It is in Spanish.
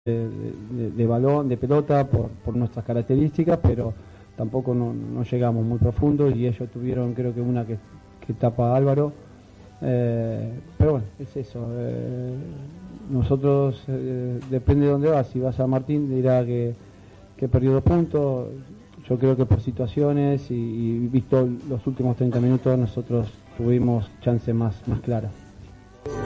de balón, de pelota, por nuestras características, pero tampoco no llegamos muy profundo y ellos tuvieron creo que una que tapa a Álvaro. Pero bueno, es eso. Nosotros, depende de dónde vas. Si vas a Martín, dirá que perdió 2 puntos. Yo creo que por situaciones y visto los últimos 30 minutos, nosotros tuvimos chance más clara.